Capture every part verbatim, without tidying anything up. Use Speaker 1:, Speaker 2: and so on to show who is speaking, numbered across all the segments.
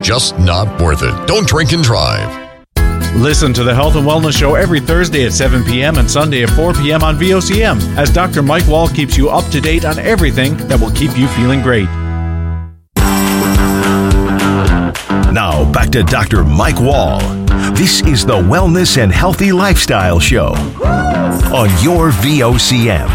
Speaker 1: just not worth it. Don't drink and drive.
Speaker 2: Listen to the Health and Wellness Show every Thursday at seven p.m. and Sunday at four p.m. on V O C M as Doctor Mike Wall keeps you up to date on everything that will keep you feeling great.
Speaker 3: Now, back to Doctor Mike Wall. This is the Wellness and Healthy Lifestyle Show on your V O C M.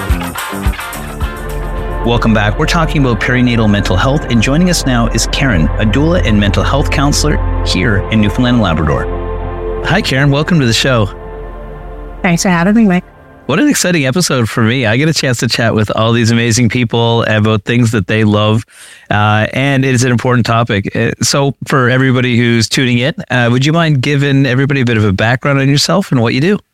Speaker 4: Welcome back. We're talking about perinatal mental health, and joining us now is Karen, a doula and mental health counselor here in Newfoundland and Labrador. Hi, Karen. Welcome to the show.
Speaker 5: Thanks for having me, Mike.
Speaker 4: What an exciting episode for me. I get a chance to chat with all these amazing people about things that they love, uh, and it is an important topic. So for everybody who's tuning in, uh, would you mind giving everybody a bit of a background on yourself and what you do?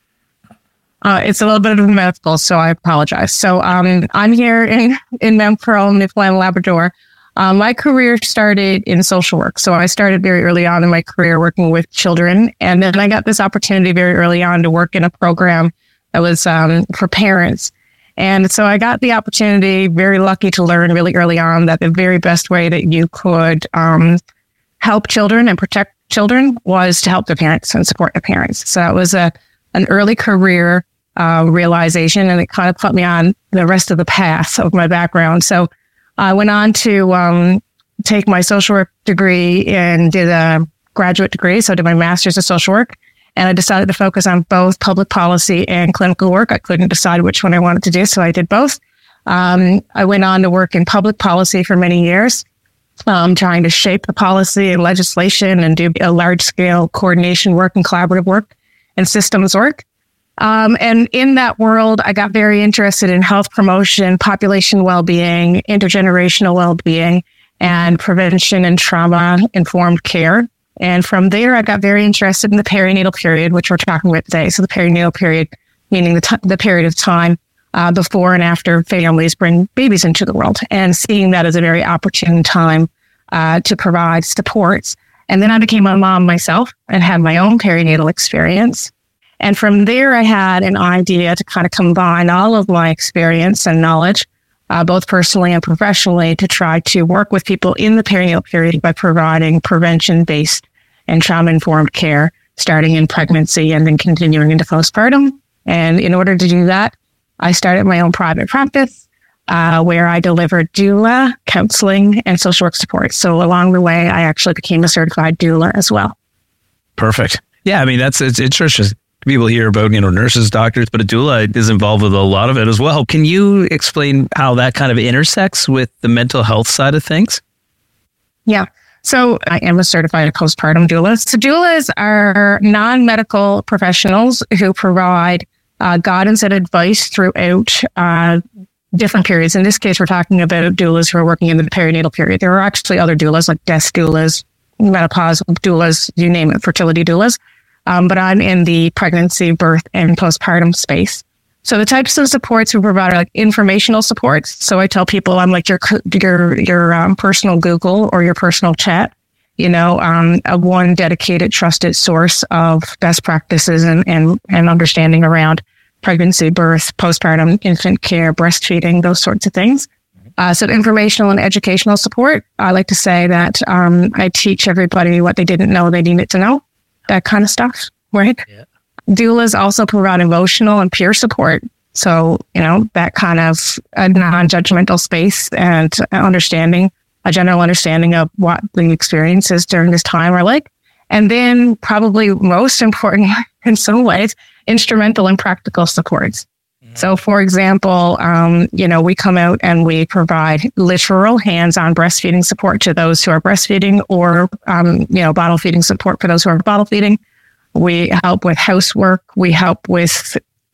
Speaker 5: Uh, it's a little bit of a mouthful, so I apologize. So um, I'm here in, in Mount Pearl, Newfoundland, Labrador. Um, my career started in social work. So I started very early on in my career working with children. And then I got this opportunity very early on to work in a program that was um, for parents. And so I got the opportunity, very lucky to learn really early on that the very best way that you could um, help children and protect children was to help the parents and support the parents. So that was a an early career uh, realization, and it kind of put me on the rest of the path of my background. So I went on to um, take my social work degree and did a graduate degree. So I did my master's of social work, and I decided to focus on both public policy and clinical work. I couldn't decide which one I wanted to do, so I did both. Um, I went on to work in public policy for many years, um, trying to shape the policy and legislation and do a large-scale coordination work and collaborative work and systems work. Um, and in that world, I got very interested in health promotion, population well-being, intergenerational well-being, and prevention and trauma-informed care. And from there, I got very interested in the perinatal period, which we're talking about today. So the perinatal period, meaning the, t- the period of time uh, before and after families bring babies into the world, and seeing that as a very opportune time uh, to provide supports. And then I became a mom myself and had my own perinatal experience. And from there, I had an idea to kind of combine all of my experience and knowledge, uh, both personally and professionally, to try to work with people in the perinatal period by providing prevention-based and trauma-informed care, starting in pregnancy and then continuing into postpartum. And in order to do that, I started my own private practice, Uh, where I delivered doula, counseling, and social work support. So along the way, I actually became a certified doula as well.
Speaker 4: Perfect. Yeah, I mean, that's it's interesting. People hear about, you know, nurses, doctors, but a doula is involved with a lot of it as well. Can you explain how that kind of intersects with the mental health side of things?
Speaker 5: Yeah. So I am a certified postpartum doula. So doulas are non-medical professionals who provide uh, guidance and advice throughout uh different periods. In this case, we're talking about doulas who are working in the perinatal period. There are actually other doulas like death doulas, menopause doulas, you name it, fertility doulas. Um, but I'm in the pregnancy, birth, and postpartum space. So the types of supports we provide are like informational supports. So I tell people I'm like your your your um, personal Google or your personal chat. You know, um, a one dedicated, trusted source of best practices and and, and understanding around pregnancy, birth, postpartum, infant care, breastfeeding, those sorts of things. Uh, so informational and educational support. I like to say that um, I teach everybody what they didn't know they needed to know, that kind of stuff, right? Yeah. Doulas also provide emotional and peer support. So, you know, that kind of a non-judgmental space and understanding, a general understanding of what the experiences during this time are like. And then probably most important in some ways, instrumental and practical supports. Mm-hmm. So for example, um, you know, we come out and we provide literal hands-on breastfeeding support to those who are breastfeeding, or, um, you know, bottle feeding support for those who are bottle feeding. We help with housework. We help with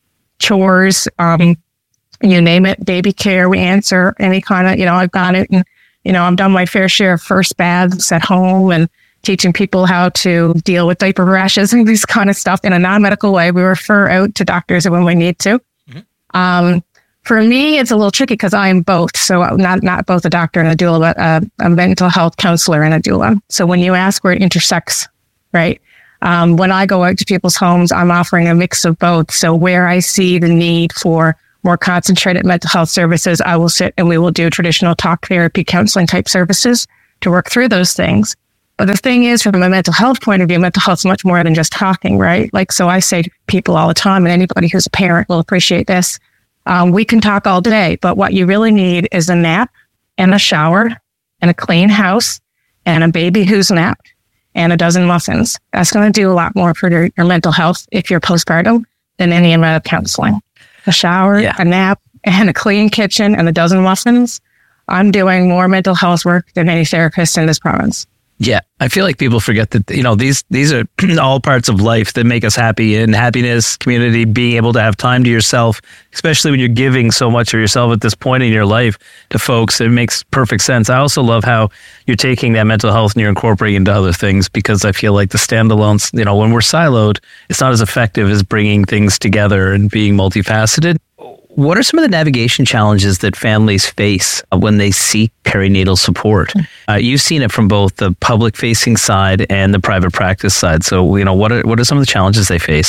Speaker 5: chores, um, you name it, baby care. We answer any kind of, you know, I've gone it and, you know, I've done my fair share of first baths at home and teaching people how to deal with diaper rashes and this kind of stuff in a non-medical way. We refer out to doctors when we need to. Mm-hmm. Um, for me, it's a little tricky because I am both. So not not both a doctor and a doula, but a, a mental health counselor and a doula. So when you ask where it intersects, right? Um, when I go out to people's homes, I'm offering a mix of both. So where I see the need for more concentrated mental health services, I will sit and we will do traditional talk therapy, counseling type services to work through those things. But the thing is, from a mental health point of view, mental health is much more than just talking, right? Like, so I say to people all the time, and anybody who's a parent will appreciate this. Um, we can talk all day, but what you really need is a nap and a shower and a clean house and a baby who's napped and a dozen muffins. That's going to do a lot more for your, your mental health if you're postpartum than any amount of counseling. A shower, yeah. a nap, and a clean kitchen and a dozen muffins. I'm doing more mental health work than any therapist in this province.
Speaker 4: Yeah, I feel like people forget that, you know, these these are all parts of life that make us happy, and happiness, community, being able to have time to yourself, especially when you're giving so much of yourself at this point in your life to folks. It makes perfect sense. I also love how you're taking that mental health and you're incorporating into other things, because I feel like the standalones, you know, when we're siloed, it's not as effective as bringing things together and being multifaceted. What are some of the navigation challenges that families face when they seek perinatal support? Uh, you've seen it from both the public-facing side and the private practice side. So, you know, what are what are some of the challenges they face?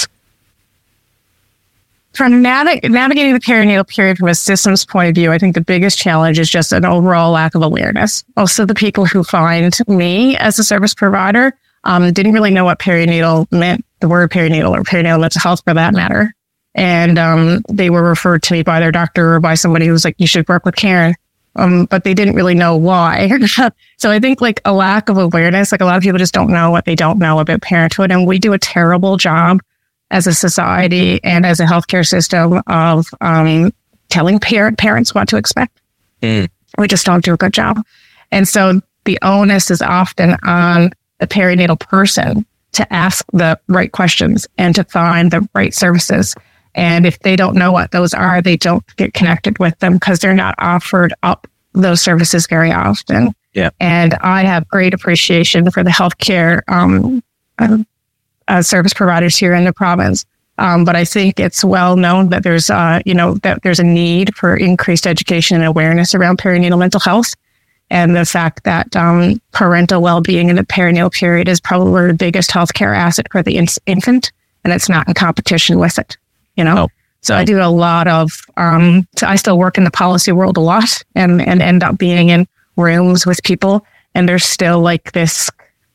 Speaker 5: From nav- navigating the perinatal period from a systems point of view, I think the biggest challenge is just an overall lack of awareness. Also, the people who find me as a service provider um, didn't really know what perinatal meant, the word perinatal or perinatal mental health for that matter. And um, they were referred to me by their doctor or by somebody who was like, you should work with Karen. Um, but they didn't really know why. So I think like a lack of awareness, like a lot of people just don't know what they don't know about parenthood. And we do a terrible job as a society and as a healthcare system of um, telling parent parents what to expect. Mm. We just don't do a good job. And so the onus is often on the perinatal person to ask the right questions and to find the right services. And if they don't know what those are, they don't get connected with them because they're not offered up those services very often.
Speaker 4: Yeah.
Speaker 5: And I have great appreciation for the healthcare um, uh, service providers here in the province. Um, but I think it's well known that there's, uh, you know, that there's a need for increased education and awareness around perinatal mental health. And the fact that um, parental well-being in the perinatal period is probably the biggest healthcare asset for the in- infant, and it's not in competition with it. You know, oh, so I do a lot of, um, so I still work in the policy world a lot and, and end up being in rooms with people. And there's still like this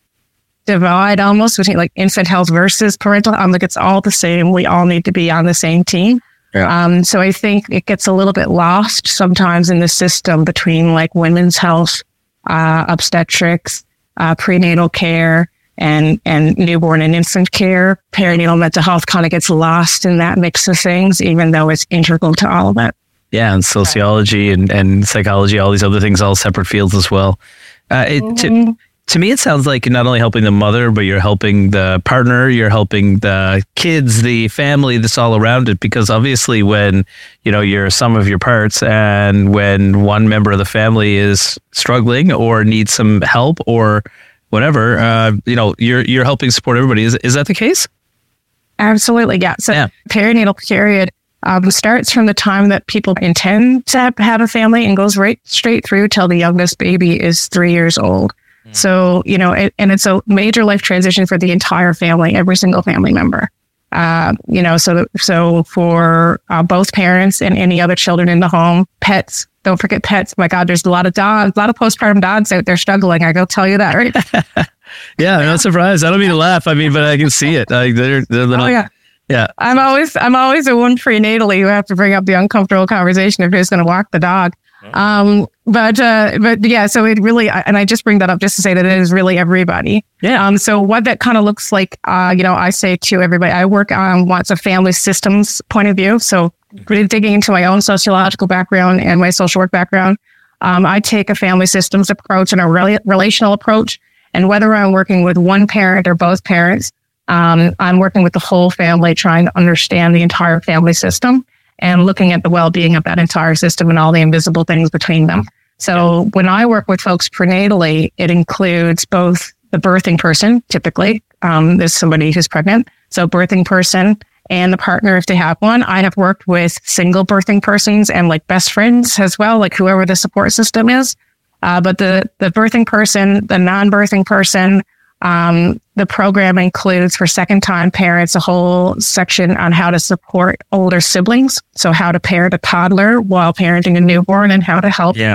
Speaker 5: divide almost between like infant health versus parental. I'm like, it's all the same. We all need to be on the same team. Yeah. Um, so I think it gets a little bit lost sometimes in the system between like women's health, uh, obstetrics, uh, prenatal care, and and newborn and infant care. Perinatal mental health kind of gets lost in that mix of things, even though it's integral to all of it.
Speaker 4: Yeah, and sociology and, and psychology, all these other things, all separate fields as well. Uh, it, mm-hmm. to, to me, it sounds like you're not only helping the mother, but you're helping the partner, you're helping the kids, the family that's all around it. Because obviously when, you know, you're some of your parts, and when one member of the family is struggling or needs some help or whatever, uh, you know, you're you're helping support everybody. Is is that the case?
Speaker 5: Absolutely, yeah. So yeah. Perinatal period um, starts from the time that people intend to have, have a family and goes right straight through till the youngest baby is three years old. Mm. So, you know, it, and it's a major life transition for the entire family, every single family member. Uh, you know, so so for uh, both parents and any other children in the home, pets. Don't forget pets. Oh my God, there's a lot of dogs, a lot of postpartum dogs out there struggling. I go tell you that, right?
Speaker 4: Yeah, I'm not surprised. I don't mean to laugh. I mean, but I can see it. Like they're, they're little,
Speaker 5: oh yeah,
Speaker 4: yeah.
Speaker 5: I'm always, I'm always the one prenatally who have to bring up the uncomfortable conversation of who's going to walk the dog. Um, but, uh, but yeah, so it really, and I just bring that up just to say that it is really everybody.
Speaker 4: Yeah.
Speaker 5: Um, so what that kind of looks like, uh, you know, I say to everybody, I work on what's a family systems point of view. So really digging into my own sociological background and my social work background. Um, I take a family systems approach and a re- relational approach. And whether I'm working with one parent or both parents, um, I'm working with the whole family, trying to understand the entire family system and looking at the well-being of that entire system and all the invisible things between them. So when I work with folks prenatally, it includes both the birthing person, typically, um, there's somebody who's pregnant. So birthing person and the partner, if they have one. I have worked with single birthing persons and like best friends as well, like whoever the support system is. Uh, but the, the birthing person, the non-birthing person, Um, the program includes for second-time parents a whole section on how to support older siblings. So how to parent a toddler while parenting a newborn and how to help
Speaker 4: yeah.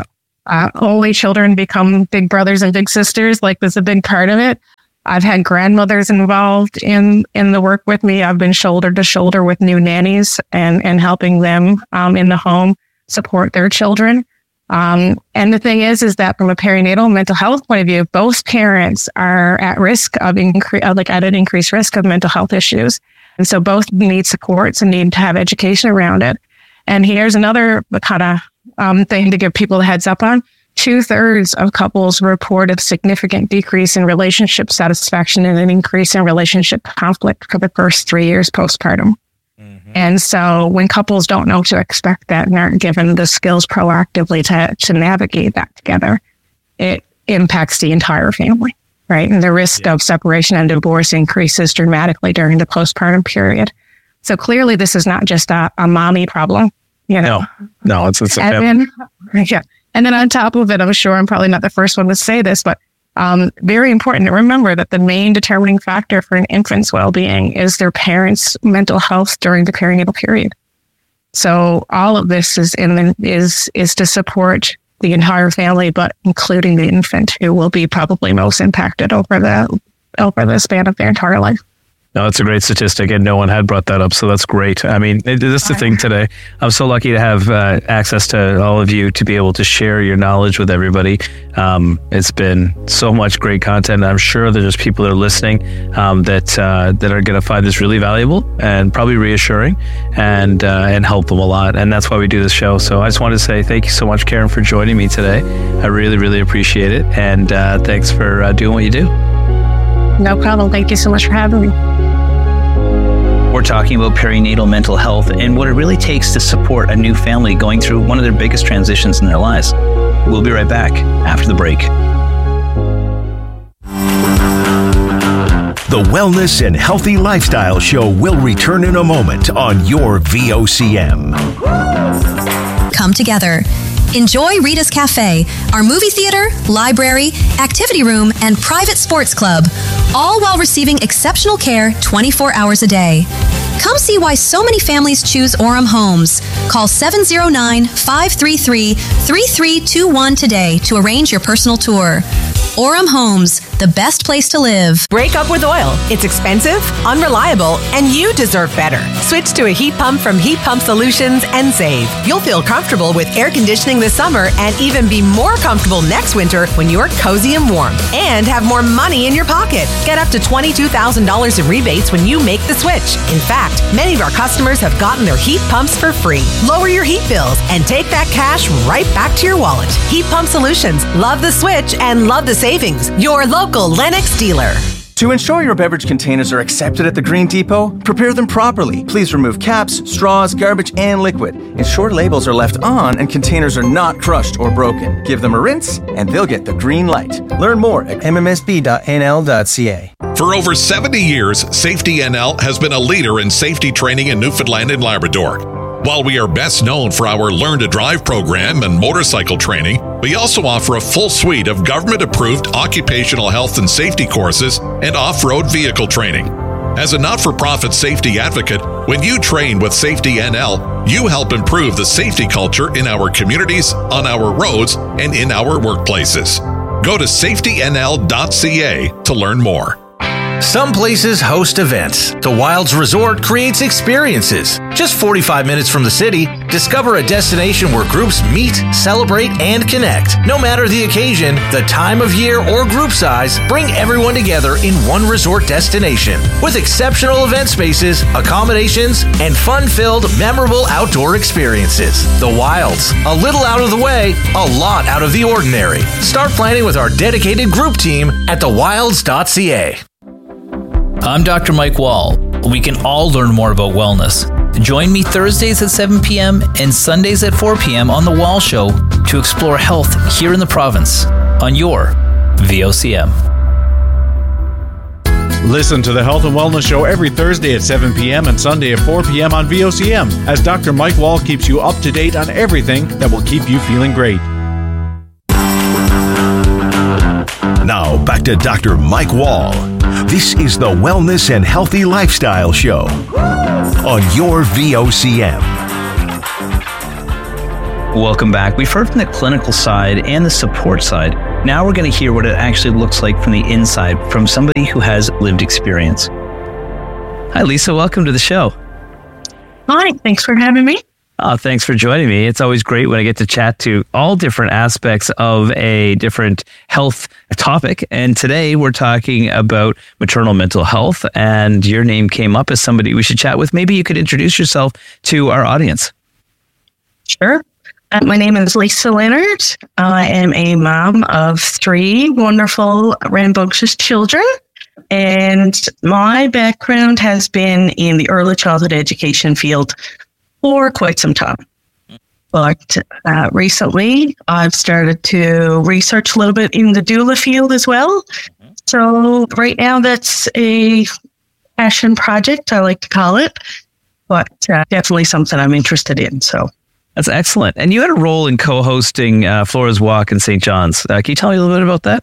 Speaker 5: uh, only children become big brothers and big sisters. Like, there's a big part of it. I've had grandmothers involved in, in the work with me. I've been shoulder to shoulder with new nannies and, and helping them um, in the home support their children. Um, and the thing is, is that from a perinatal mental health point of view, both parents are at risk of incre- like at an increased risk of mental health issues. And so both need supports and need to have education around it. And here's another kind of um, thing to give people a heads up on. Two thirds of couples report a significant decrease in relationship satisfaction and an increase in relationship conflict for the first three years postpartum. Mm-hmm. And so when couples don't know to expect that and aren't given the skills proactively to, to navigate that together, it impacts the entire family, right? And the risk yeah. of separation and divorce increases dramatically during the postpartum period. So clearly this is not just a, a mommy problem, you know?
Speaker 4: No, no, it's, it's a
Speaker 5: and then, yeah. And then on top of it, I'm sure I'm probably not the first one to say this, but um, very important to remember that the main determining factor for an infant's well-being is their parents' mental health during the perinatal period. So all of this is in the, is is to support the entire family, but including the infant, who will be probably most impacted over the over the span of their entire life.
Speaker 4: No, that's a great statistic, and no one had brought that up, so that's great. I mean, it, this is the thing today. I'm so lucky to have uh, access to all of you to be able to share your knowledge with everybody. Um, it's been so much great content. I'm sure there's just people that are listening um, that uh, that are going to find this really valuable and probably reassuring, and uh, and help them a lot. And that's why we do this show. So I just wanted to say thank you so much, Karen, for joining me today. I really, really appreciate it, and uh, thanks for uh, doing what you do.
Speaker 5: No problem. Thank you so much for having me.
Speaker 6: We're talking about perinatal mental health and what it really takes to support a new family going through one of their biggest transitions in their lives. We'll be right back after the break.
Speaker 3: The Wellness and Healthy Lifestyle Show will return in a moment on your V O C M.
Speaker 7: Come together. Enjoy Rita's Cafe, our movie theater, library, activity room, and private sports club, all while receiving exceptional care twenty-four hours a day. Come see why so many families choose Orem Homes. Call seven oh nine, five three three, three three two one today to arrange your personal tour. Orem Homes, the best place to live.
Speaker 8: Break up with oil. It's expensive, unreliable, and you deserve better. Switch to a heat pump from Heat Pump Solutions and save. You'll feel comfortable with air conditioning this summer and even be more comfortable next winter when you're cozy and warm and have more money in your pocket. Get up to twenty-two thousand dollars in rebates when you make the switch. In fact, many of our customers have gotten their heat pumps for free. Lower your heat bills and take that cash right back to your wallet. Heat Pump Solutions. Love the switch and love the savings. Your local Lennox dealer.
Speaker 9: To ensure your beverage containers are accepted at the Green Depot, prepare them properly. Please remove caps, straws, garbage, and liquid. Ensure labels are left on and containers are not crushed or broken. Give them a rinse and they'll get the green light. Learn more at m m s b dot n l dot c a.
Speaker 10: For over seventy years, Safety N L has been a leader in safety training in Newfoundland and Labrador. While we are best known for our Learn to Drive program and motorcycle training, we also offer a full suite of government-approved occupational health and safety courses and off-road vehicle training. As a not-for-profit safety advocate, when you train with Safety N L, you help improve the safety culture in our communities, on our roads, and in our workplaces. Go to safety n l dot c a to learn more.
Speaker 11: Some places host events. The Wilds Resort creates experiences. Just forty-five minutes from the city, discover a destination where groups meet, celebrate, and connect. No matter the occasion, the time of year, or group size, bring everyone together in one resort destination. With exceptional event spaces, accommodations, and fun-filled, memorable outdoor experiences. The Wilds. A little out of the way, a lot out of the ordinary. Start planning with our dedicated group team at the wilds dot c a.
Speaker 12: I'm Doctor Mike Wall. We can all learn more about wellness. Join me Thursdays at seven p.m. and Sundays at four p.m. on The Wall Show to explore health here in the province on your V O C M.
Speaker 2: Listen to the Health and Wellness Show every Thursday at seven p.m. and Sunday at four p.m. on V O C M as Doctor Mike Wall keeps you up to date on everything that will keep you feeling great.
Speaker 3: Now, back to Doctor Mike Wall. This is the Wellness and Healthy Lifestyle Show on your V O C M.
Speaker 6: Welcome back. We've heard from the clinical side and the support side. Now we're going to hear what it actually looks like from the inside from somebody who has lived experience. Hi, Lisa. Welcome to the show.
Speaker 5: Hi. Thanks for having me.
Speaker 6: Oh, thanks for joining me. It's always great when I get to chat to all different aspects of a different health topic. And today we're talking about maternal mental health, and your name came up as somebody we should chat with. Maybe you could introduce yourself to our audience.
Speaker 5: Sure. Uh, my name is Lisa Leonard. I am a mom of three wonderful, rambunctious children. And my background has been in the early childhood education field for quite some time. But uh, recently, I've started to research a little bit in the doula field as well. So right now, that's a passion project, I like to call it, but uh, definitely something I'm interested in. So
Speaker 6: that's excellent. And you had a role in co-hosting uh, Flora's Walk in Saint John's. Uh, can you tell me a little bit about that?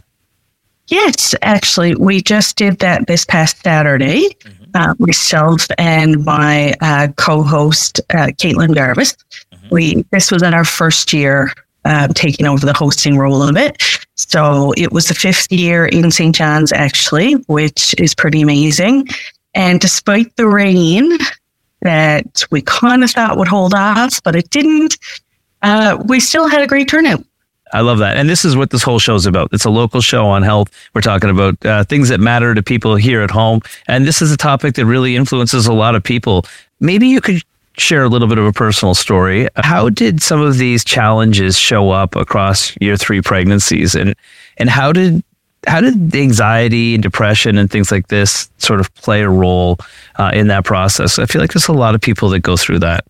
Speaker 5: Yes, actually, we just did that this past Saturday. Mm-hmm. Uh, myself and my uh, co-host, uh, Caitlin Garvis. Mm-hmm. We this was in our first year uh, taking over the hosting role of it. So it was the fifth year in Saint John's, actually, which is pretty amazing. And despite the rain that we kind of thought would hold off, but it didn't, uh, we still had a great turnout.
Speaker 6: I love that. And this is what this whole show is about. It's a local show on health. We're talking about uh, things that matter to people here at home. And this is a topic that really influences a lot of people. Maybe you could share a little bit of a personal story. How did some of these challenges show up across your three pregnancies? And and how did how did anxiety and depression and things like this sort of play a role uh, in that process? I feel like there's a lot of people that go through that.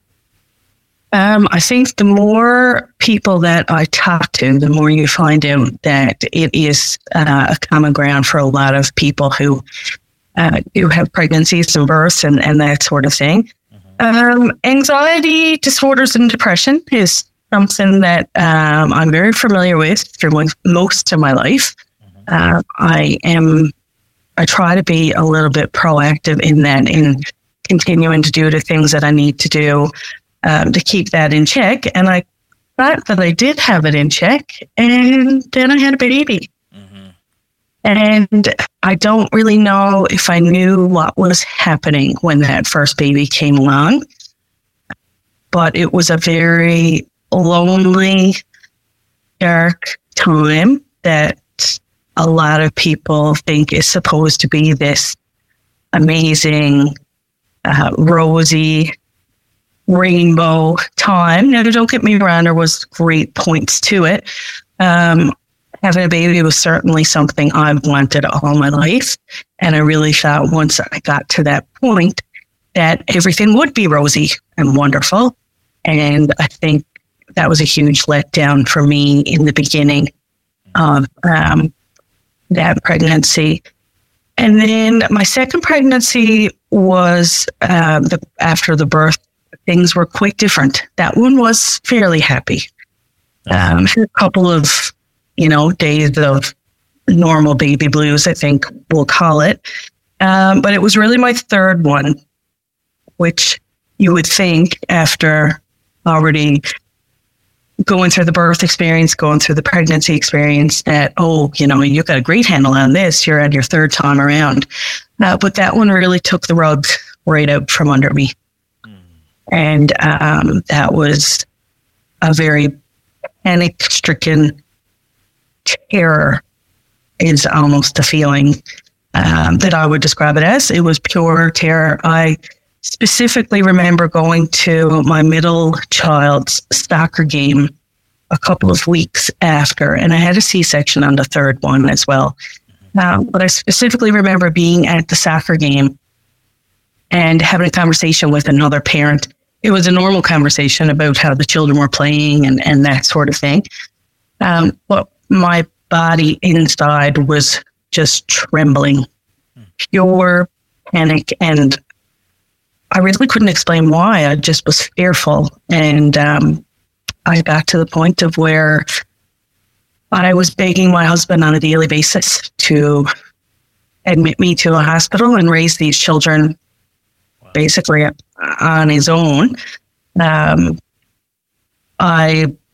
Speaker 5: Um, I think the more people that I talk to, the more you find out that it is uh, a common ground for a lot of people who uh, who have pregnancies and births and, and that sort of thing. Mm-hmm. Um, anxiety disorders and depression is something that um, I'm very familiar with through most of my life. Mm-hmm. Uh, I am, I try to be a little bit proactive in that, in continuing to do the things that I need to do Um, to keep that in check. And I thought that I did have it in check. And then I had a baby. Mm-hmm. And I don't really know if I knew what was happening when that first baby came along. But it was a very lonely, dark time that a lot of people think is supposed to be this amazing, uh, rosy, rainbow time. Now, don't get me wrong, there was great points to it. Um, having a baby was certainly something I've wanted all my life. And I really thought once I got to that point that everything would be rosy and wonderful. And I think that was a huge letdown for me in the beginning of um, that pregnancy. And then my second pregnancy was uh, the, after the birth. Things were quite different. That one was fairly happy. Um, a couple of, you know, days of normal baby blues, I think we'll call it. Um, but it was really my third one, which you would think after already going through the birth experience, going through the pregnancy experience, that, oh, you know, you got a great handle on this. You're at your third time around. Uh, but that one really took the rug right out from under me. And um, that was a very panic-stricken terror is almost the feeling um, that I would describe it as. It was pure terror. I specifically remember going to my middle child's soccer game a couple of weeks after, and I had a C-section on the third one as well. Um, but I specifically remember being at the soccer game and having a conversation with another parent. It was a normal conversation about how the children were playing and, and that sort of thing. Um, but my body inside was just trembling, pure panic. And I really couldn't explain why. I just was fearful. And um, I got to the point of where I was begging my husband on a daily basis to admit me to a hospital and raise these children basically on his own. Um, I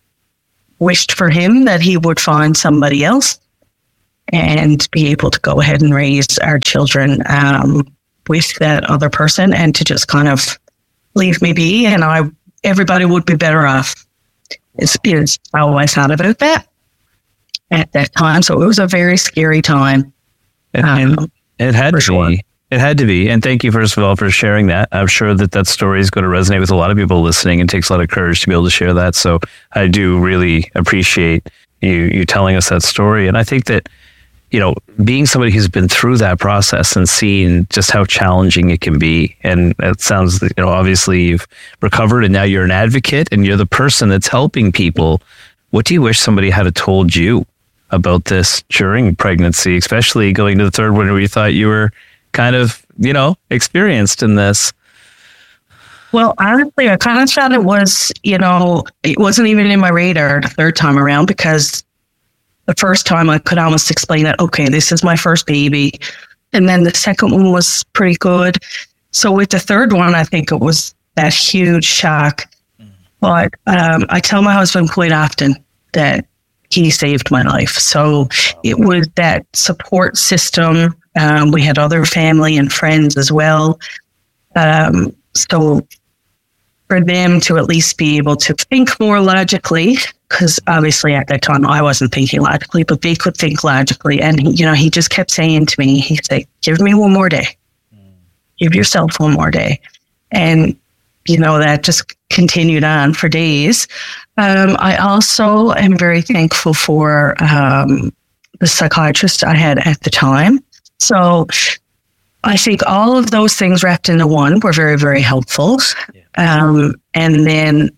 Speaker 5: wished for him that he would find somebody else and be able to go ahead and raise our children um, with that other person, and to just kind of leave me be, and I everybody would be better off. Is, is how I thought about that at that time. So it was a very scary time.
Speaker 6: Um, it had to sure. be. It had to be. And thank you, first of all, for sharing that. I'm sure that that story is going to resonate with a lot of people listening, and takes a lot of courage to be able to share that. So I do really appreciate you you telling us that story. And I think that, you know, being somebody who's been through that process and seen just how challenging it can be. And it sounds, you know, obviously you've recovered and now you're an advocate and you're the person that's helping people. What do you wish somebody had told you about this during pregnancy, especially going to the third one where you thought you were kind of, you know, experienced in this?
Speaker 5: Well, honestly, I kind of thought it was, you know, it wasn't even in my radar the third time around, because the first time I could almost explain it. Okay, this is my first baby. And then the second one was pretty good. So with the third one, I think it was that huge shock. But um, I tell my husband quite often that he saved my life. So it was that support system. Um, we had other family and friends as well. Um, so for them to at least be able to think more logically, because obviously at that time I wasn't thinking logically, but they could think logically. And, he, you know, he just kept saying to me, he'd say, give me one more day. Give yourself one more day. And, you know, that just continued on for days. Um, I also am very thankful for um, the psychiatrist I had at the time. So I think all of those things wrapped into one were very, very helpful. Um, and then,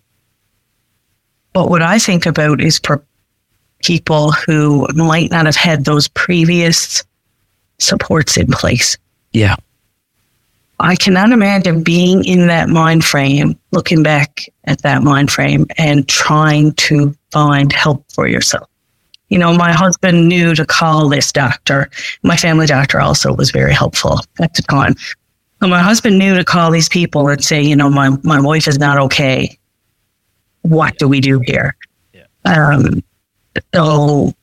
Speaker 5: but what I think about is for people who might not have had those previous supports in place.
Speaker 6: Yeah.
Speaker 5: I cannot imagine being in that mind frame, looking back at that mind frame and trying to find help for yourself. You know, my husband knew to call this doctor. My family doctor also was very helpful at the time. So my husband knew to call these people and say, you know, my, my wife is not okay. What do we do here? Yeah. Um, so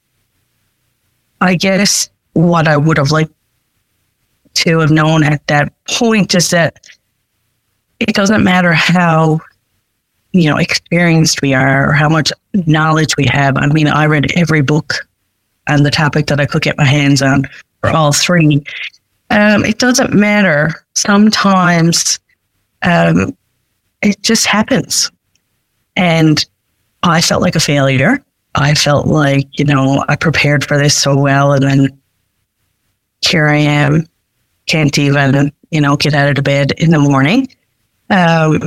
Speaker 5: I guess what I would have liked to have known at that point is that it doesn't matter how, you know, experienced we are or how much knowledge we have. I mean, I read every book on the topic that I could get my hands on for all three. Um, it doesn't matter. Sometimes um, it just happens. And I felt like a failure. I felt like, you know, I prepared for this so well, and then here I am, can't even, you know, get out of the bed in the morning. Um,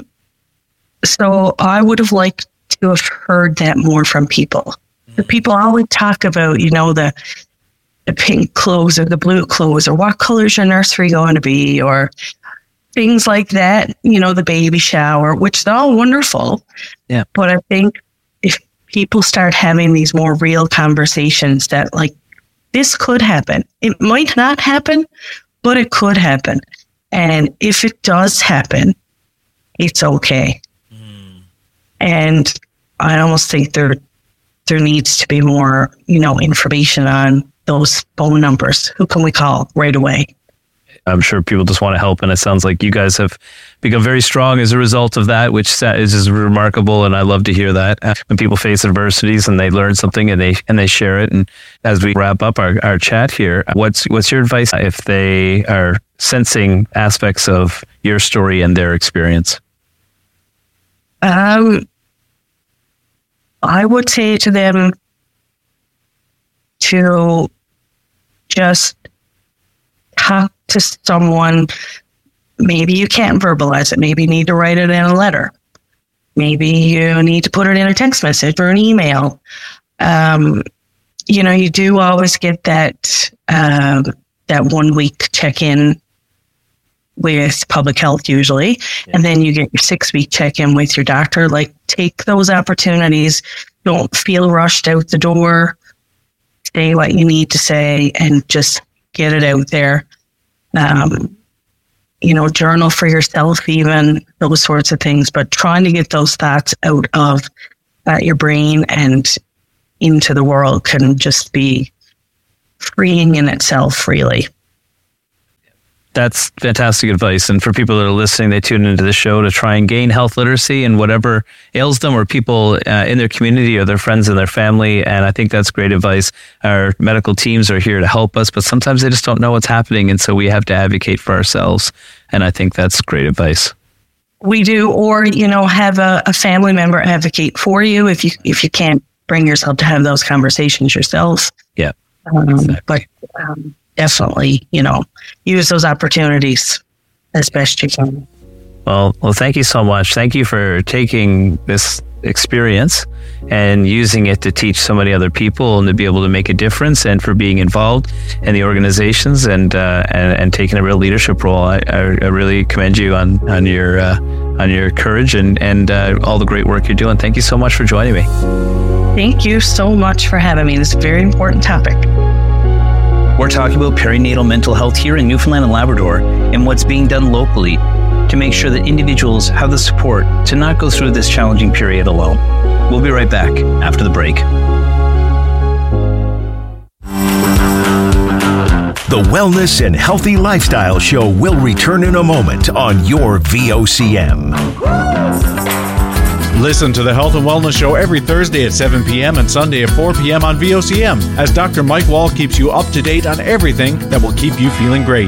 Speaker 5: so I would have liked to have heard that more from people. The people always talk about, you know, the the pink clothes or the blue clothes, or what color is your nursery going to be, or things like that, you know, the baby shower, which is all wonderful.
Speaker 6: Yeah.
Speaker 5: But I think if people start having these more real conversations that, like, this could happen. It might not happen, but it could happen. And if it does happen, it's okay. Mm. And I almost think there there needs to be more, you know, information on those phone numbers. Who can we call right away?
Speaker 6: I'm sure people just want to help. And it sounds like you guys have become very strong as a result of that, which is just remarkable. And I love to hear that when people face adversities and they learn something and they and they share it. And as we wrap up our, our chat here, what's what's your advice if they are sensing aspects of your story and their experience?
Speaker 5: Um, I would say to them to just talk to someone. Maybe you can't verbalize it. Maybe you need to write it in a letter. Maybe you need to put it in a text message or an email. Um, you know, you do always get that uh, that one week check-in with public health usually, yeah. And then you get your six-week check-in with your doctor. Like, take those opportunities. Don't feel rushed out the door. Say what you need to say and just get it out there. Um, you know, journal for yourself, even those sorts of things, but trying to get those thoughts out of uh, your brain and into the world can just be freeing in itself, really.
Speaker 6: That's fantastic advice. And for people that are listening, they tune into the show to try and gain health literacy and whatever ails them, or people uh, in their community or their friends and their family. And I think that's great advice. Our medical teams are here to help us, but sometimes they just don't know what's happening. And so we have to advocate for ourselves. And I think that's great advice.
Speaker 5: We do, or, you know, have a, a family member advocate for you if you if you can't bring yourself to have those conversations yourself.
Speaker 6: Yeah.
Speaker 5: Um,
Speaker 6: exactly.
Speaker 5: But um, definitely, you know, use those opportunities as best you can.
Speaker 6: Well, well, thank you so much. Thank you for taking this experience and using it to teach so many other people and to be able to make a difference, and for being involved in the organizations and uh, and, and taking a real leadership role. I, I, I really commend you on on your uh, on your courage and and uh, all the great work you're doing. Thank you so much for joining me.
Speaker 5: Thank you so much for having me. This is a very important topic.
Speaker 4: We're talking about perinatal mental health here in Newfoundland and Labrador, and what's being done locally to make sure that individuals have the support to not go through this challenging period alone. We'll be right back after the break.
Speaker 3: The Wellness and Healthy Lifestyle Show will return in a moment on your V O C M.
Speaker 2: Listen to the Health and Wellness Show every Thursday at seven p.m. and Sunday at four p.m. on V O C M, as Doctor Mike Wall keeps you up to date on everything that will keep you feeling great.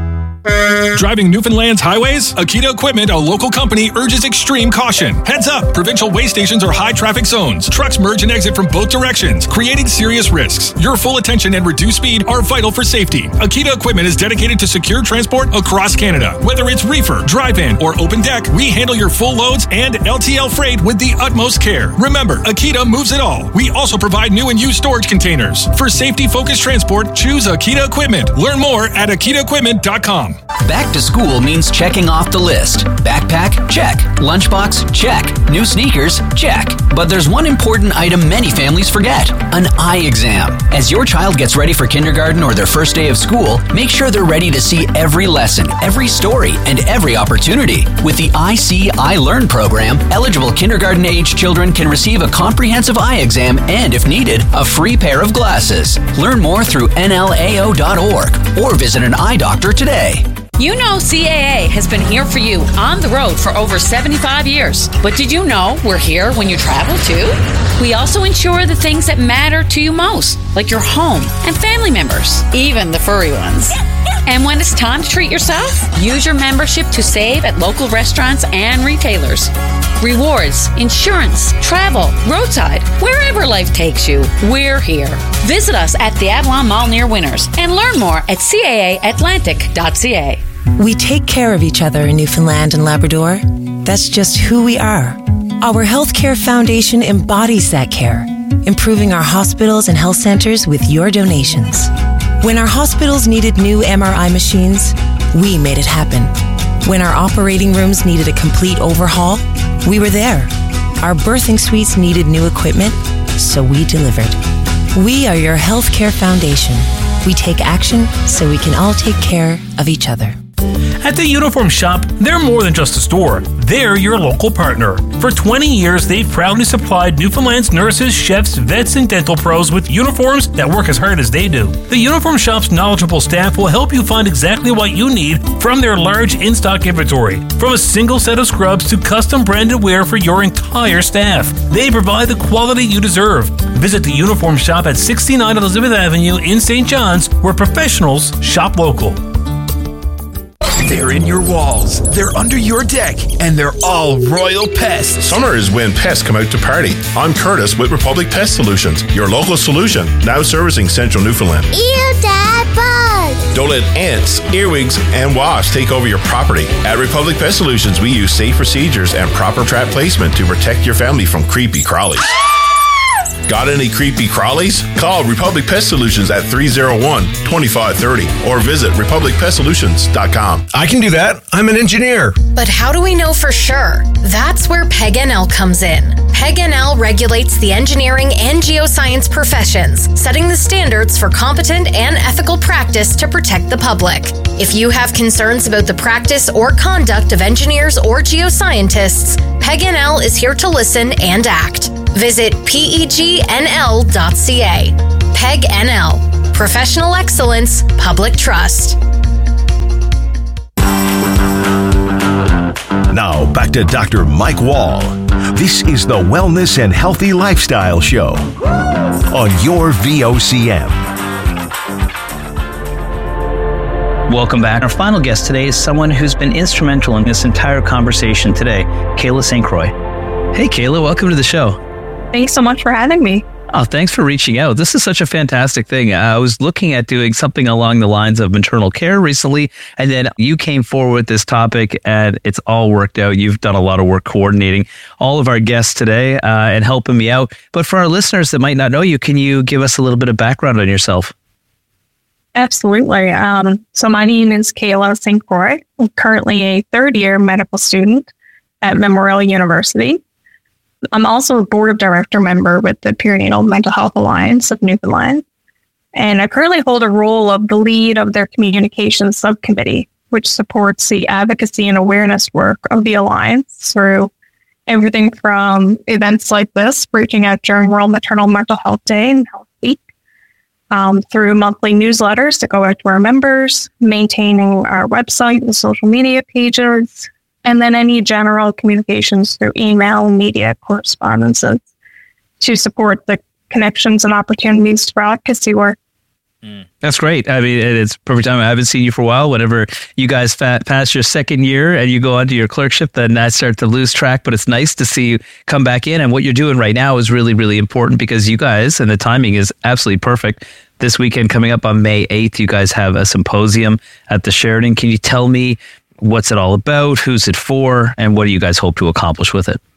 Speaker 13: Driving Newfoundland's highways? Akita Equipment, a local company, urges extreme caution. Heads up! Provincial way stations are high traffic zones. Trucks merge and exit from both directions, creating serious risks. Your full attention and reduced speed are vital for safety. Akita Equipment is dedicated to secure transport across Canada. Whether it's reefer, drive-in, or open deck, we handle your full loads and L T L freight with the utmost care. Remember, Akita moves it all. We also provide new and used storage containers. For safety-focused transport, choose Akita Equipment. Learn more at akita equipment dot com.
Speaker 14: Back to school means checking off the list. Backpack? Check. Lunchbox? Check. New sneakers? Check. But there's one important item many families forget: an eye exam. As your child gets ready for kindergarten or their first day of school, make sure they're ready to see every lesson, every story, and every opportunity. With the I See, I Learn program, eligible kindergarten-age children can receive a comprehensive eye exam and, if needed, a free pair of glasses. Learn more through N L A O dot org or visit an eye doctor today.
Speaker 15: You know C A A has been here for you on the road for over seventy-five years. But did you know we're here when you travel too? We also insure the things that matter to you most, like your home and family members, even the furry ones. And when it's time to treat yourself, use your membership to save at local restaurants and retailers. Rewards, insurance, travel, roadside, wherever life takes you, we're here. Visit us at the Avalon Mall near Winners and learn more at C A A atlantic dot C A.
Speaker 16: We take care of each other in Newfoundland and Labrador. That's just who we are. Our Healthcare Foundation embodies that care, improving our hospitals and health centers with your donations. When our hospitals needed new M R I machines, we made it happen. When our operating rooms needed a complete overhaul, we were there. Our birthing suites needed new equipment, so we delivered. We are your Healthcare Foundation. We take action so we can all take care of each other.
Speaker 17: At the Uniform Shop, they're more than just a store. They're your local partner. For twenty years, they've proudly supplied Newfoundland's nurses, chefs, vets, and dental pros with uniforms that work as hard as they do. The Uniform Shop's knowledgeable staff will help you find exactly what you need from their large in-stock inventory. From a single set of scrubs to custom branded wear for your entire staff, they provide the quality you deserve. Visit the Uniform Shop at sixty-nine Elizabeth Avenue in Saint John's, where professionals shop local.
Speaker 18: They're in your walls, they're under your deck, and they're all royal pests.
Speaker 19: Summer is when pests come out to party. I'm Curtis with Republic Pest Solutions, your local solution, now servicing Central Newfoundland.
Speaker 20: Ew, Dad, bugs!
Speaker 19: Don't let ants, earwigs, and wasps take over your property. At Republic Pest Solutions, we use safe procedures and proper trap placement to protect your family from creepy crawlies. Got any creepy crawlies? Call Republic Pest Solutions at three oh one, two five three oh or visit republic pest solutions dot com.
Speaker 21: I can do that. I'm an engineer.
Speaker 22: But how do we know for sure? That's where P E G N L comes in. P E G N L regulates the engineering and geoscience professions, setting the standards for competent and ethical practice to protect the public. If you have concerns about the practice or conduct of engineers or geoscientists, P E G N L is here to listen and act. Visit pegnl dot c a. Peg N L. Professional excellence, public trust.
Speaker 3: Now, back to Doctor Mike Wall. This is the Wellness and Healthy Lifestyle Show on your V O C M.
Speaker 4: Welcome back. Our final guest today is someone who's been instrumental in this entire conversation today, Kayla Saint Croix. Hey, Kayla, welcome to the show.
Speaker 5: Thanks so much for having me.
Speaker 4: Oh, thanks for reaching out. This is such a fantastic thing. I was looking at doing something along the lines of maternal care recently, and then you came forward with this topic, and it's all worked out. You've done a lot of work coordinating all of our guests today uh, and helping me out. But for our listeners that might not know you, can you give us a little bit of background on yourself?
Speaker 5: Absolutely. Um, so my name is Kayla Saint Croix. I'm currently a third-year medical student at Memorial University. I'm also a board of director member with the Perinatal Mental Health Alliance of Newfoundland. And I currently hold a role of the lead of their communications subcommittee, which supports the advocacy and awareness work of the Alliance through everything from events like this, reaching out during World Maternal Mental Health Day and Health Week, um, through monthly newsletters that go out to our members, maintaining our website and social media pages, and then any general communications through email, media, correspondences to support the connections and opportunities for advocacy work.
Speaker 4: Mm. That's great. I mean, it's perfect time. I haven't seen you for a while. Whenever you guys fa- pass your second year and you go on to your clerkship, then I start to lose track. But it's nice to see you come back in. And what you're doing right now is really, really important because you guys, and the timing is absolutely perfect. This weekend coming up on May eighth, you guys have a symposium at the Sheridan. Can you tell me what's it all about? Who's it for? And what do you guys hope to accomplish with it?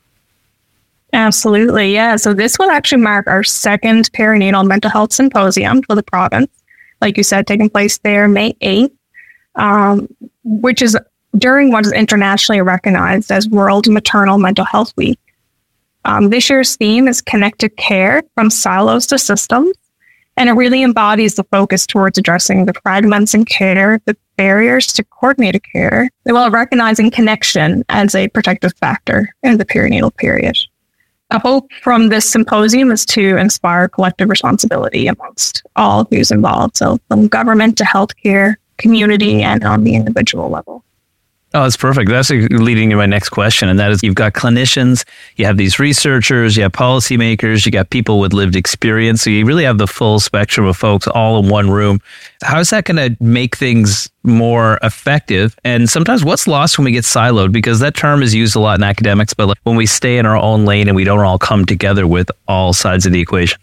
Speaker 5: Absolutely. Yeah. So this will actually mark our second perinatal mental health symposium for the province. Like you said, taking place there May eighth, um, which is during what is internationally recognized as World Maternal Mental Health Week. Um, this year's theme is Connected Care from Silos to Systems. And it really embodies the focus towards addressing the fragments in care, the barriers to coordinated care, while recognizing connection as a protective factor in the perinatal period. The hope from this symposium is to inspire collective responsibility amongst all who's involved, so from government to healthcare, community, and on the individual level.
Speaker 4: Oh, that's perfect. That's leading to my next question. And that is, you've got clinicians, you have these researchers, you have policymakers, you got people with lived experience. So you really have the full spectrum of folks all in one room. How is that going to make things more effective? And sometimes what's lost when we get siloed? Because that term is used a lot in academics, but like when we stay in our own lane and we don't all come together with all sides of the equation.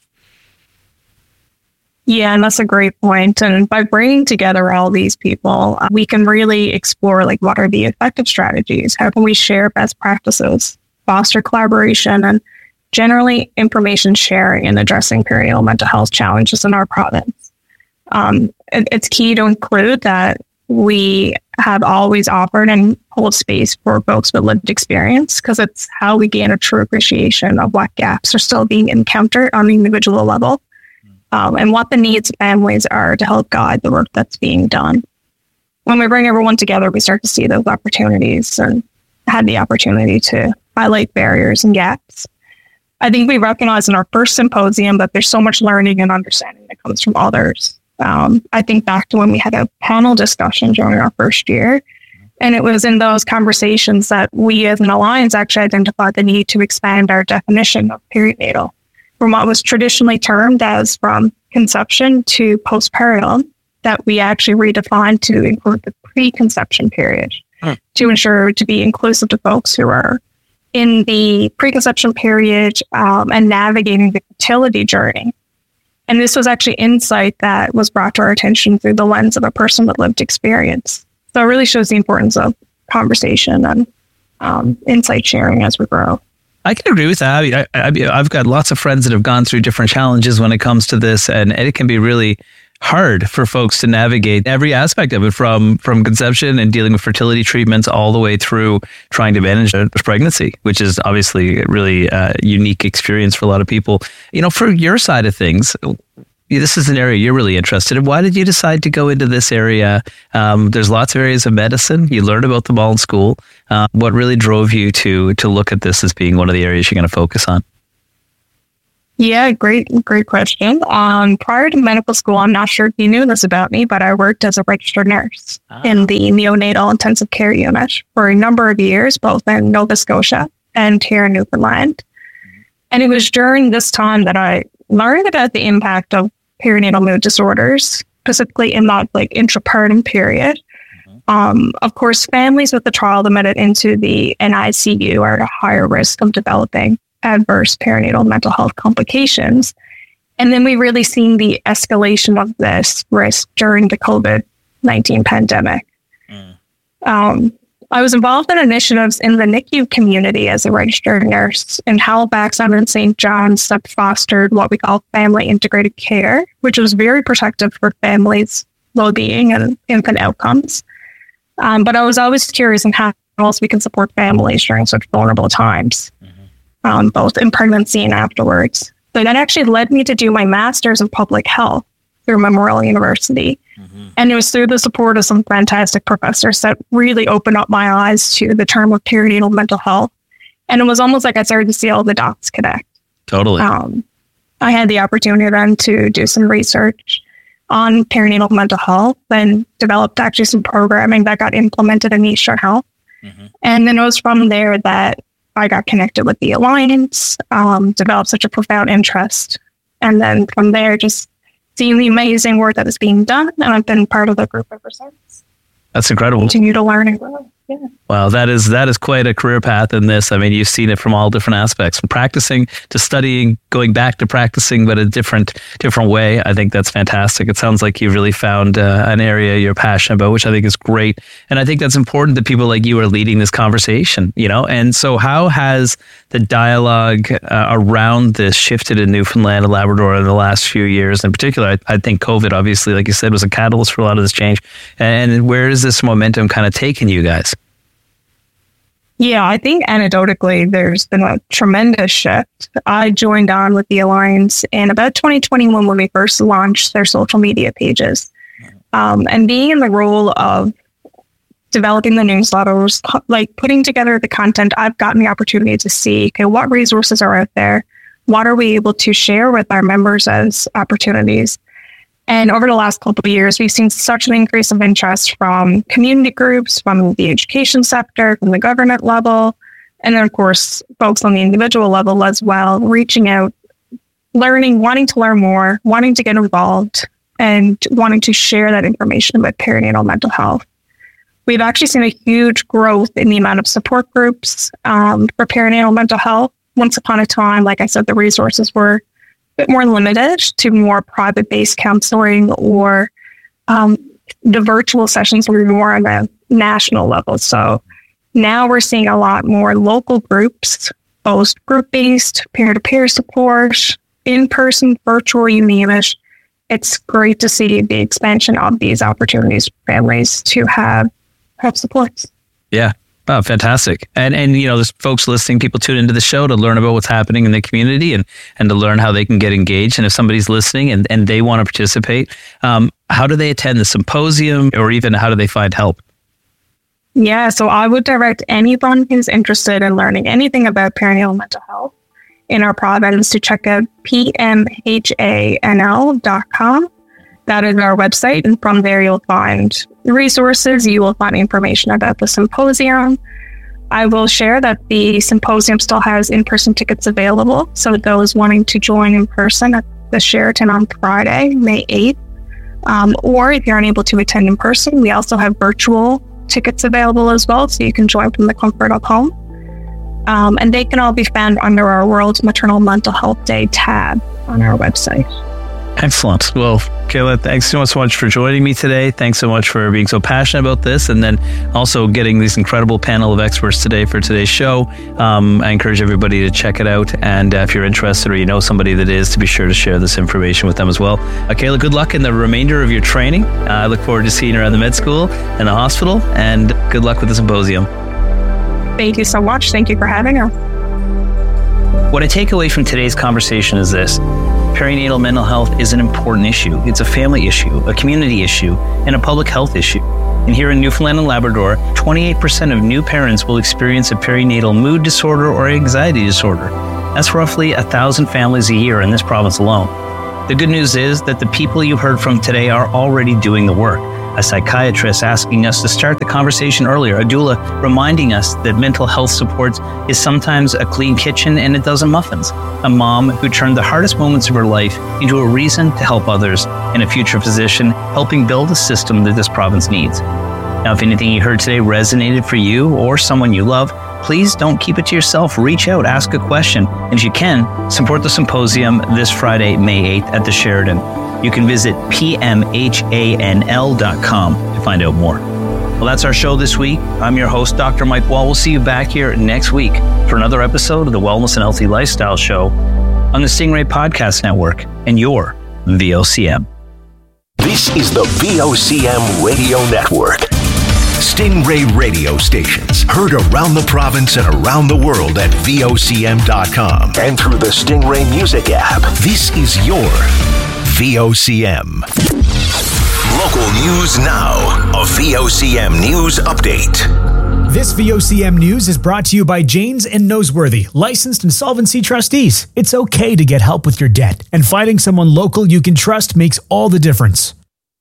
Speaker 5: Yeah, and that's a great point. And by bringing together all these people, uh, we can really explore like what are the effective strategies? How can we share best practices, foster collaboration, and generally information sharing in addressing perinatal mental health challenges in our province? Um, it, it's key to include that we have always offered and hold space for folks with lived experience because it's how we gain a true appreciation of what gaps are still being encountered on the individual level. Um, and what the needs of families are to help guide the work that's being done. When we bring everyone together, we start to see those opportunities and had the opportunity to highlight barriers and gaps. I think we recognized in our first symposium that there's so much learning and understanding that comes from others. Um, I think back to when we had a panel discussion during our first year, and it was in those conversations that we as an alliance actually identified the need to expand our definition of perinatal from what was traditionally termed as from conception to postpartum, that we actually redefined to include the preconception period hmm. to ensure to be inclusive to folks who are in the preconception period um, and navigating the fertility journey. And this was actually insight that was brought to our attention through the lens of a person with lived experience. So it really shows the importance of conversation and um, insight sharing as we grow.
Speaker 4: I can agree with that. I mean, I, I, I've got lots of friends that have gone through different challenges when it comes to this, and, and it can be really hard for folks to navigate every aspect of it, from from conception and dealing with fertility treatments all the way through trying to manage a pregnancy, which is obviously a really uh, unique experience for a lot of people. You know, for your side of things, this is an area you're really interested in. Why did you decide to go into this area? Um, there's lots of areas of medicine. You learned about them all in school. Uh, what really drove you to to look at this as being one of the areas you're going to focus on?
Speaker 5: Yeah, great, great question. Um, prior to medical school, I'm not sure if you knew this about me, but I worked as a registered nurse ah. in the neonatal intensive care unit for a number of years, both in Nova Scotia and here in Newfoundland. Mm-hmm. And it was during this time that I learned about the impact of perinatal mood disorders, specifically in that like intrapartum period. Mm-hmm. Um, of course, families with a child admitted into the N I C U are at a higher risk of developing adverse perinatal mental health complications. And then we really seen the escalation of this risk during the COVID nineteen pandemic. Mm. Um, I was involved in initiatives in the N I C U community as a registered nurse in Halifax and in Saint John's that fostered what we call family integrated care, which was very protective for families' well-being and infant outcomes. Um, but I was always curious in how else we can support families during such vulnerable times. Um, both in pregnancy and afterwards. So that actually led me to do my master's in public health through Memorial University. Mm-hmm. And it was through the support of some fantastic professors that really opened up my eyes to the term of perinatal mental health. And it was almost like I started to see all the dots connect.
Speaker 6: Totally.
Speaker 5: Um, I had the opportunity then to do some research on perinatal mental health and developed actually some programming that got implemented in Eastern Health. Mm-hmm. And then it was from there that I got connected with the Alliance, um, developed such a profound interest. And then from there, just seeing the amazing work that is being done. And I've been part of the group ever since.
Speaker 6: That's incredible.
Speaker 5: Continue to learn and grow. Yeah.
Speaker 6: Wow, that is that is quite a career path in this. I mean, you've seen it from all different aspects, from practicing to studying, going back to practicing, but a different different way. I think that's fantastic. It sounds like you've really found uh, an area you're passionate about, which I think is great. And I think that's important that people like you are leading this conversation, you know? And so how has the dialogue uh, around this shifted in Newfoundland and Labrador in the last few years? In particular, I, I think COVID, obviously, like you said, was a catalyst for a lot of this change. And where is this momentum kind of taking you guys?
Speaker 5: Yeah, I think anecdotally, there's been a tremendous shift. I joined on with the Alliance in about twenty twenty-one when we first launched their social media pages. Um, and being in the role of developing the newsletters, like putting together the content, I've gotten the opportunity to see, okay, what resources are out there? What are we able to share with our members as opportunities? And over the last couple of years, we've seen such an increase of interest from community groups, from the education sector, from the government level, and then, of course, folks on the individual level as well, reaching out, learning, wanting to learn more, wanting to get involved, and wanting to share that information about perinatal mental health. We've actually seen a huge growth in the amount of support groups um, for perinatal mental health. Once upon a time, like I said, the resources were bit more limited to more private-based counseling, or um, the virtual sessions were more on a national level. So now we're seeing a lot more local groups, both group-based, peer-to-peer support, in-person, virtual, you name it. It's great to see the expansion of these opportunities for families to have, have supports.
Speaker 6: Yeah. Oh, fantastic. And, and you know, there's folks listening, people tune into the show to learn about what's happening in the community and, and to learn how they can get engaged. And if somebody's listening and, and they want to participate, um, how do they attend the symposium, or even how do they find help?
Speaker 5: Yeah, so I would direct anyone who's interested in learning anything about perinatal mental health in our province to check out p m h a n l dot com. That is our website, and from there you'll find resources. You will find information about the symposium. I will share that the symposium still has in-person tickets available, so those wanting to join in person at the Sheraton on Friday, May eighth, um, or if you're unable to attend in person, we also have virtual tickets available as well, so you can join from the comfort of home. Um, and they can all be found under our World Maternal Mental Health Day tab on our website.
Speaker 6: Excellent. Well, Kayla, thanks so much for joining me today. Thanks so much for being so passionate about this, and then also getting this incredible panel of experts today for today's show. Um, I encourage everybody to check it out, and uh, if you're interested or you know somebody that is, to be sure to share this information with them as well. Uh, Kayla, good luck in the remainder of your training. Uh, I look forward to seeing you around the med school and the hospital, and good luck with the symposium.
Speaker 5: Thank you so much. Thank you for having us.
Speaker 6: What I take away from today's conversation is this. Perinatal mental health is an important issue. It's a family issue, a community issue, and a public health issue. And here in Newfoundland and Labrador, twenty-eight percent of new parents will experience a perinatal mood disorder or anxiety disorder.
Speaker 4: That's roughly a thousand families a year in this province alone. The good news is that the people you heard from today are already doing the work. A psychiatrist asking us to start the conversation earlier, a doula reminding us that mental health support is sometimes a clean kitchen and a dozen muffins, a mom who turned the hardest moments of her life into a reason to help others, and a future physician helping build a system that this province needs. Now, if anything you heard today resonated for you or someone you love, please don't keep it to yourself. Reach out, ask a question, and if you can, support the symposium this Friday, May eighth at the Sheridan. You can visit p m h a n l dot com to find out more. Well, that's our show this week. I'm your host, Doctor Mike Wall. We'll see you back here next week for another episode of the Wellness and Healthy Lifestyle Show on the Stingray Podcast Network and your V O C M.
Speaker 3: This is the V O C M Radio Network. Stingray radio stations heard around the province and around the world at V O C M dot com and through the Stingray Music app. This is your V O C M. Local news now. A V O C M News Update.
Speaker 1: This V O C M News is brought to you by Janes and Noseworthy, licensed insolvency trustees. It's okay to get help with your debt, and finding someone local you can trust makes all the difference.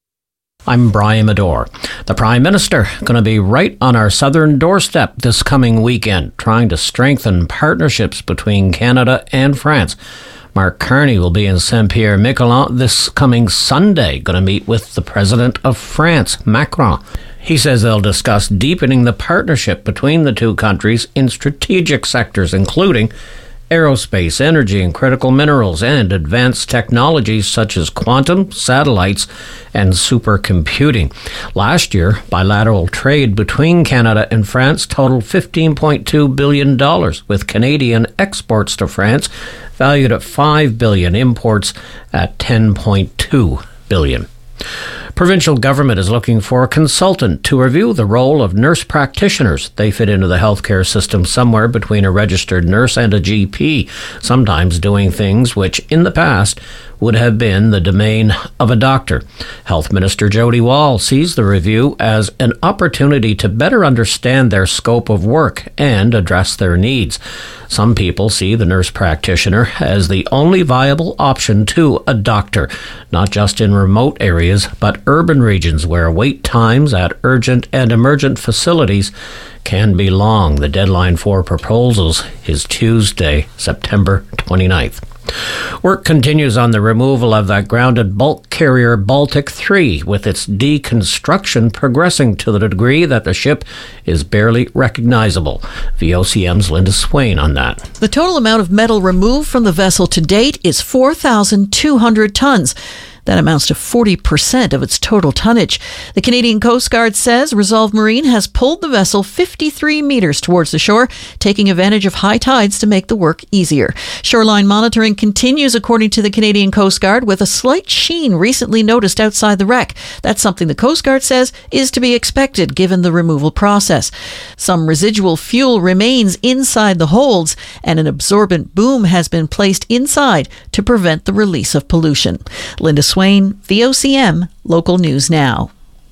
Speaker 7: I'm Brian Medore. The Prime Minister going to be right on our southern doorstep this coming weekend, trying to strengthen partnerships between Canada and France. Mark Carney will be in Saint-Pierre-Miquelon this coming Sunday, going to meet with the President of France, Macron. He says they'll discuss deepening the partnership between the two countries in strategic sectors, including aerospace, energy and critical minerals, and advanced technologies such as quantum, satellites, and supercomputing. Last year, bilateral trade between Canada and France totaled fifteen point two billion dollars, with Canadian exports to France valued at five billion dollars, imports at ten point two billion dollars. Provincial government is looking for a consultant to review the role of nurse practitioners. They fit into the healthcare system somewhere between a registered nurse and a G P, sometimes doing things which in the past would have been the domain of a doctor. Health Minister Jody Wall sees the review as an opportunity to better understand their scope of work and address their needs. Some people see the nurse practitioner as the only viable option to a doctor, not just in remote areas, but urban regions where wait times at urgent and emergent facilities can be long. The deadline for proposals is Tuesday, September twenty-ninth. Work continues on the removal of that grounded bulk carrier Baltic three, with its deconstruction progressing to the degree that the ship is barely recognizable. V O C M's Linda Swain on that.
Speaker 23: The total amount of metal removed from the vessel to date is four thousand two hundred tons. That amounts to forty percent of its total tonnage. The Canadian Coast Guard says Resolve Marine has pulled the vessel fifty-three meters towards the shore, taking advantage of high tides to make the work easier. Shoreline monitoring continues, according to the Canadian Coast Guard, with a slight sheen recently noticed outside the wreck. That's something the Coast Guard says is to be expected given the removal process. Some residual fuel remains inside the holds, and an absorbent boom has been placed inside to prevent the release of pollution. Linda Swain, V O C M, Local News Now.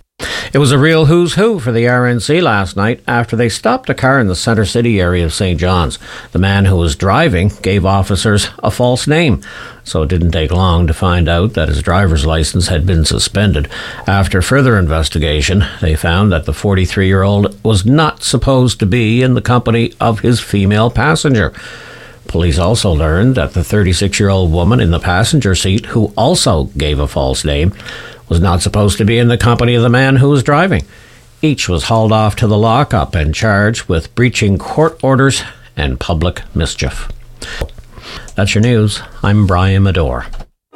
Speaker 7: It was a real who's who for the R N C last night after they stopped a car in the Centre City area of Saint John's. The man who was driving gave officers a false name, so it didn't take long to find out that his driver's license had been suspended. After further investigation, they found that the forty-three-year-old was not supposed to be in the company of his female passenger. Police also learned that the thirty-six-year-old woman in the passenger seat, who also gave a false name, was not supposed to be in the company of the man who was driving. Each was hauled off to the lockup and charged with breaching court orders and public mischief. That's your news. I'm Brian Medore.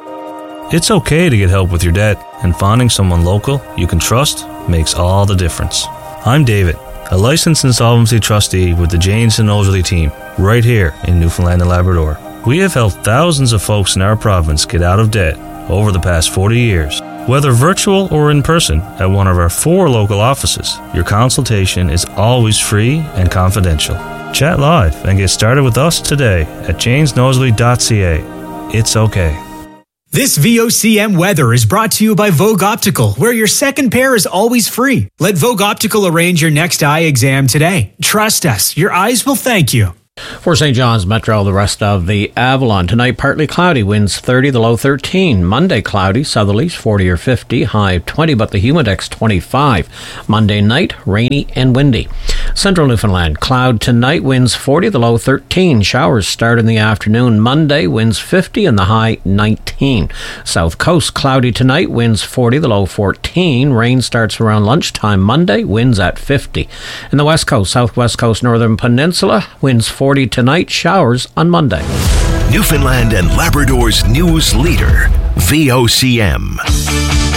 Speaker 24: It's okay to get help with your debt, and finding someone local you can trust makes all the difference. I'm David, a licensed insolvency trustee with the Janes and Noseworthy team, right here in Newfoundland and Labrador. We have helped thousands of folks in our province get out of debt over the past forty years. Whether virtual or in person at one of our four local offices, your consultation is always free and confidential. Chat live and get started with us today at janes noseworthy dot c a. It's okay.
Speaker 1: This V O C M weather is brought to you by Vogue Optical, where your second pair is always free. Let Vogue Optical arrange your next eye exam today. Trust us, your eyes will thank you.
Speaker 7: For Saint John's Metro, the rest of the Avalon. Tonight, partly cloudy, winds thirty, the low thirteen. Monday, cloudy, southerlies forty or fifty, high twenty, but the humidex twenty-five. Monday night, rainy and windy. Central Newfoundland, cloud tonight, winds forty, the low thirteen. Showers start in the afternoon. Monday, winds fifty and the high nineteen. South Coast, cloudy tonight, winds forty, the low fourteen. Rain starts around lunchtime Monday, winds at fifty. In the West Coast, Southwest Coast, Northern Peninsula, winds forty tonight, showers on Monday.
Speaker 3: Newfoundland and Labrador's news leader, V O C M.